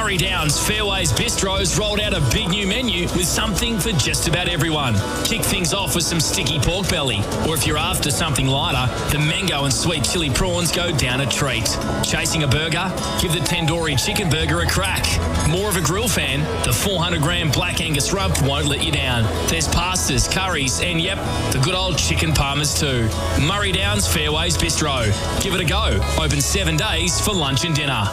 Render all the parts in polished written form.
Murray Downs Fairways Bistro's rolled out a big new menu with something for just about everyone. Kick things off with some sticky pork belly, or if you're after something lighter, the mango and sweet chili prawns go down a treat. Chasing a burger? Give the tandoori chicken burger a crack. More of a grill fan? The 400-gram Black Angus rub won't let you down. There's pastas, curries, and yep, the good old chicken parmas too. Murray Downs Fairways Bistro. Give it a go. Open 7 days for lunch and dinner.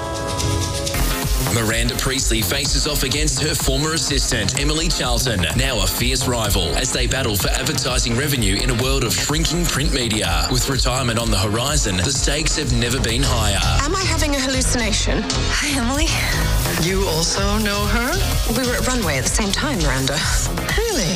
Miranda Priestley faces off against her former assistant, Emily Charlton, now a fierce rival, as they battle for advertising revenue in a world of shrinking print media. With retirement on the horizon, the stakes have never been higher. Am I having a hallucination? Hi, Emily. You also know her? We were at Runway at the same time, Miranda. Really?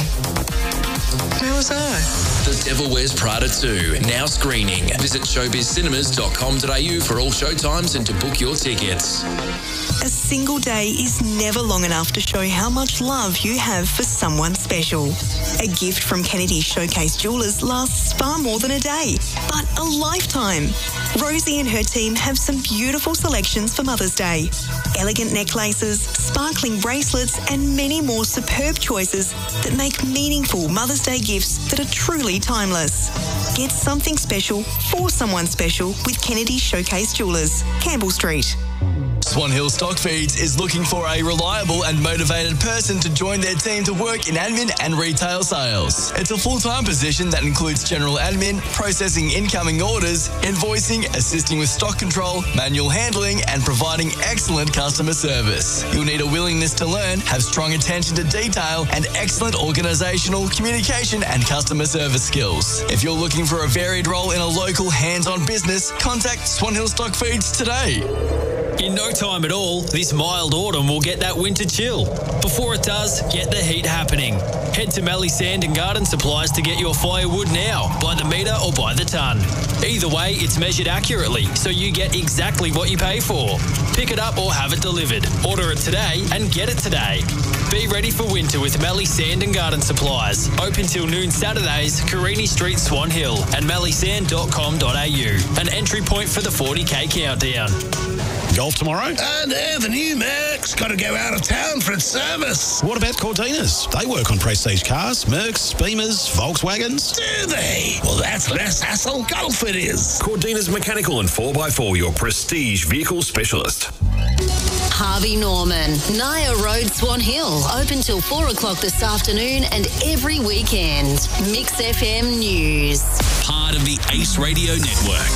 Where was I? The Devil Wears Prada 2, now screening. Visit showbizcinemas.com.au for all showtimes and to book your tickets. A single day is never long enough to show how much love you have for someone special. A gift from Kennedy Showcase Jewellers lasts far more than a day, but a lifetime. Rosie and her team have some beautiful selections for Mother's Day. Elegant necklaces, sparkling bracelets, and many more superb choices that make meaningful Mother's Day gifts that are truly timeless. Get something special for someone special with Kennedy Showcase Jewellers, Campbell Street. Swan Hill Stock Feeds is looking for a reliable and motivated person to join their team to work in admin and retail sales. It's a full-time position that includes general admin, processing incoming orders, invoicing, assisting with stock control, manual handling, and providing excellent customer service. You'll need a willingness to learn, have strong attention to detail, and excellent organisational, communication, and customer service skills. If you're looking for a varied role in a local hands-on business, contact Swan Hill Stock Feeds today. In no time at all, this mild autumn will get that winter chill. Before it does, get the heat happening. Head to Mallee Sand and Garden Supplies to get your firewood now, by the metre or by the tonne. Either way, it's measured accurately, so you get exactly what you pay for. Pick it up or have it delivered. Order it today and get it today. Be ready for winter with Mallee Sand and Garden Supplies. Open till noon Saturdays, Carini Street, Swan Hill, and malleysand.com.au. An entry point for the 40k countdown. Golf tomorrow? The new Merc's got to go out of town for its service. What about Cortinas? They work on prestige cars, Mercs, Beamers, Volkswagens. Do they? Well, that's less hassle. Golf it is. Cortinas Mechanical and 4x4, your prestige vehicle specialist. Harvey Norman, Naya Road, Swan Hill. Open till 4 o'clock this afternoon and every weekend. Mix FM News. Part of the Ace Radio Network.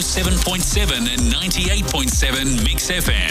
107.7 and 98.7 Mix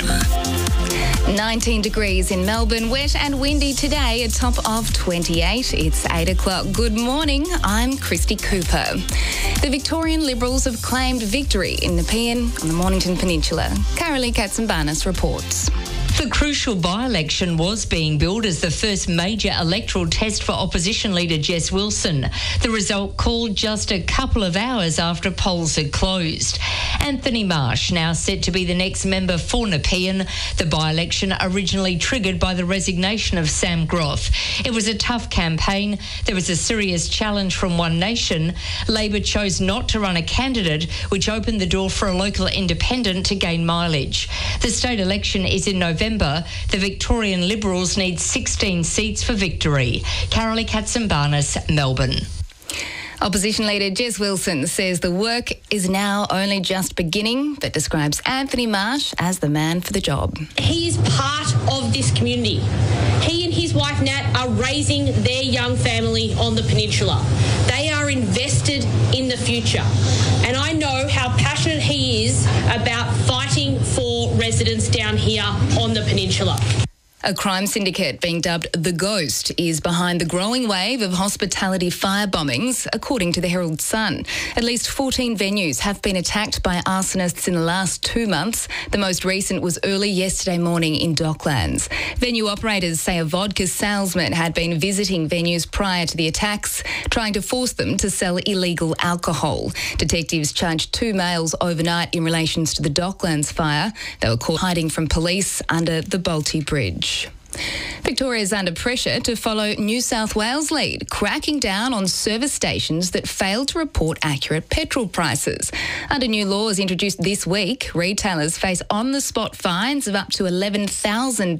FM. 19 degrees in Melbourne. Wet and windy today, a top of 28. It's 8 o'clock. Good morning. I'm Christy Cooper. The Victorian Liberals have claimed victory in Nepean on the Mornington Peninsula. Carolee Katsambanis reports. The crucial by-election was being billed as the first major electoral test for opposition leader Jess Wilson. The result called just a couple of hours after polls had closed. Anthony Marsh now set to be the next member for Nepean. The by-election originally triggered by the resignation of Sam Groth. It was a tough campaign. There was a serious challenge from One Nation. Labor chose not to run a candidate, which opened the door for a local independent to gain mileage. The state election is in November. The Victorian Liberals need 16 seats for victory. Carolee Katsambanis, Melbourne. Opposition leader Jess Wilson says the work is now only just beginning, but describes Anthony Marsh as the man for the job. He is part of this community. He and his wife Nat are raising their young family on the peninsula. They are invested in the future. And I know how passionate he is about fighting for residents down here on the peninsula. A crime syndicate being dubbed The Ghost is behind the growing wave of hospitality fire bombings, according to the Herald Sun. At least 14 venues have been attacked by arsonists in the last 2 months. The most recent was early yesterday morning in Docklands. Venue operators say a vodka salesman had been visiting venues prior to the attacks, trying to force them to sell illegal alcohol. Detectives charged 2 males overnight in relation to the Docklands fire. They were caught hiding from police under the Bolte Bridge. Victoria is under pressure to follow New South Wales' lead, cracking down on service stations that fail to report accurate petrol prices. Under new laws introduced this week, retailers face on-the-spot fines of up to $11,000